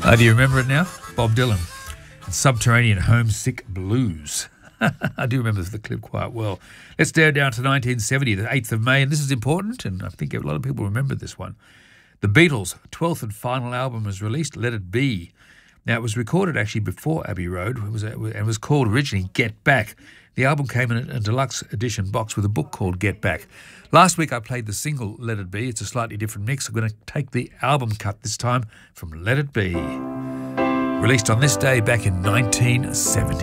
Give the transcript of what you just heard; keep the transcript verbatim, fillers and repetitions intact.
Uh, do you remember it now? Bob Dylan. Subterranean Homesick Blues. I do remember the clip quite well. Let's dare down to nineteen seventy, the eighth of May, and this is important, and I think a lot of people remember this one. The Beatles' twelfth and final album was released, Let It Be. Now, it was recorded actually before Abbey Road, it was, and was called originally Get Back. The album came in a deluxe edition box with a book called Get Back. Last week I played the single Let It Be. It's a slightly different mix. I'm going to take the album cut this time from Let It Be. Released on this day back in nineteen seventy.